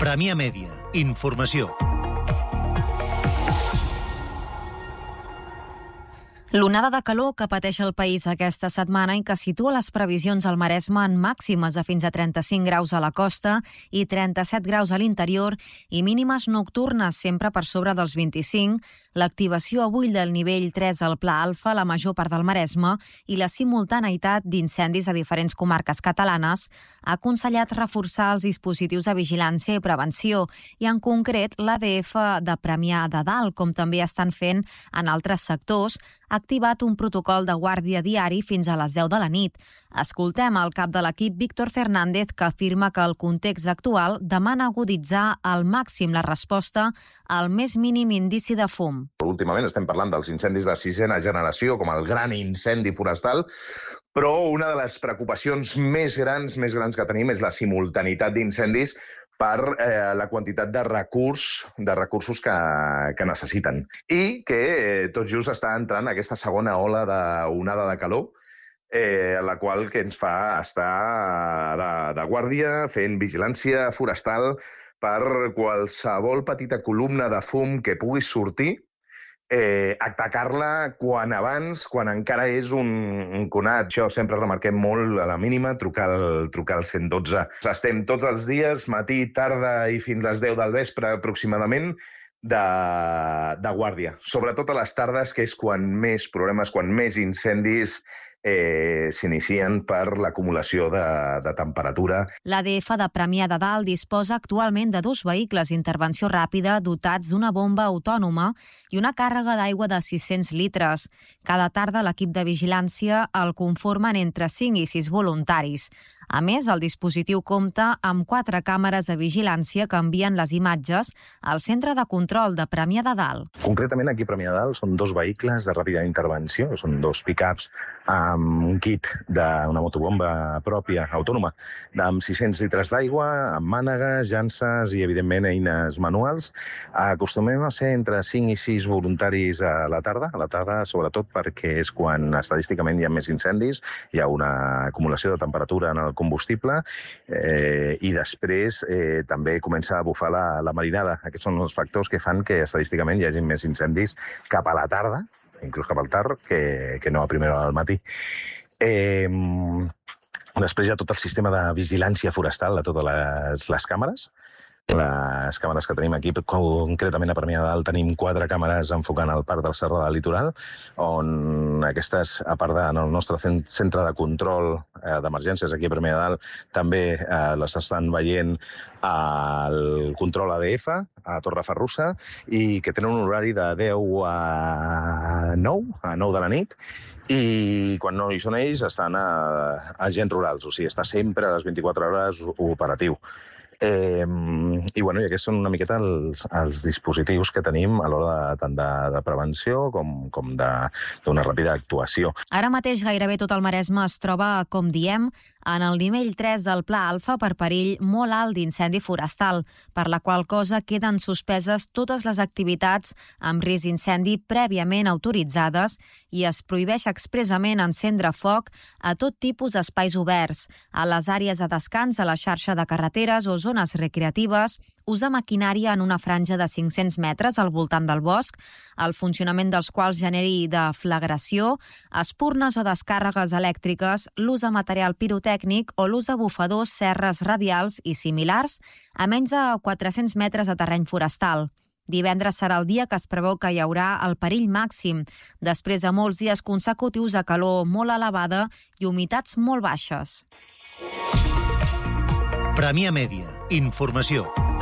Premià Mèdia. Informació. L'onada de calor que pateix el país aquesta setmana i que situa les previsions al Maresme en màximes de fins a 35 graus a la costa i 37 graus a l'interior i mínimes nocturnes sempre per sobre dels 25, l'activació avui del nivell 3 al Pla Alfa a la major part del Maresme i la simultaneïtat d'incendis a diferents comarques catalanes ha aconsellat reforçar els dispositius de vigilància i prevenció i, en concret, l'ADF de Premià de Dalt, com també estan fent en altres sectors, ha activat un protocol de guàrdia diari fins a les 10 de la nit. Escoltem el cap de l'equip, Víctor Fernández, que afirma que el context actual demana aguditzar al màxim la resposta al més mínim indici de fum. Últimament estem parlant dels incendis de sisena generació, com el gran incendi forestal, però una de les preocupacions més grans que tenim és la simultaneïtat d'incendis per la quantitat de recursos que necessiten. I que tot just està entrant aquesta segona ola d'onada de calor, la qual que ens fa estar de guàrdia, fent vigilància forestal per qualsevol petita columna de fum que pugui sortir, atacar-la quan abans, quan encara és un conat. Això sempre remarquem molt a la mínima, trucar al 112. Estem tots els dies, matí, tarda i fins les 10 del vespre aproximadament, de guàrdia. Sobretot a les tardes, que és quan més problemes, quan més incendis s'inicien per l'acumulació de temperatura. L'ADF de Premià de Dalt disposa actualment de 2 vehicles d'intervenció ràpida dotats d'una bomba autònoma i una càrrega d'aigua de 600 litres. Cada tarda l'equip de vigilància el conformen entre 5 i 6 voluntaris. A més, el dispositiu compta amb 4 càmeres de vigilància que envien les imatges al centre de control de Premià de Dalt. Concretament, aquí a Premià de Dalt són 2 vehicles de ràpida intervenció, són 2 pick-ups amb un kit d'una motobomba pròpia, autònoma, amb 600 litres d'aigua, amb mànegues, llances i, evidentment, eines manuals. Acostumem a ser entre 5 i 6 voluntaris a la tarda sobretot perquè és quan estadísticament hi ha més incendis, hi ha una acumulació de temperatura en el combustible i després també comença a bufar la marinada. Aquests són els factors que fan que estadísticament hi hagi més incendis cap a la tarda, inclús cap al tard, que no a primera hora del matí. Després hi ha tot el sistema de vigilància forestal de totes les càmeres. Les càmeres que tenim aquí, concretament a Premià de Dalt, tenim 4 càmeres enfocant el parc del Serra del Litoral, on aquestes, a part del nostre centre de control d'emergències aquí a Premià de Dalt, també les estan veient al control ADF, a Torreferrussa, i que tenen un horari de 10 a 9 de la nit, i quan no hi són ells estan a agents rurals, o sigui, està sempre a les 24 hores operatiu. I aquests són una miqueta els dispositius que tenim a l'hora tant de prevenció com d'una ràpida actuació. Ara mateix gairebé tot el Maresme es troba, com diem, en el nivell 3 del Pla Alfa per perill molt alt d'incendi forestal, per la qual cosa queden suspeses totes les activitats amb risc d'incendi prèviament autoritzades i es prohibeix expressament encendre foc a tot tipus d'espais oberts, a les àrees de descans, a la xarxa de carreteres o zones recreatives, usar maquinària en una franja de 500 metres al voltant del bosc, el funcionament dels quals generi deflagració, espurnes o descàrregues elèctriques, l'ús de material pirotècnic o l'ús de bufadors, serres radials i similars a menys de 400 metres de terreny forestal. Divendres serà el dia que es preveu que hi haurà el perill màxim, després de molts dies consecutius de calor molt elevada i humitats molt baixes. Premià Mèdia. Informació.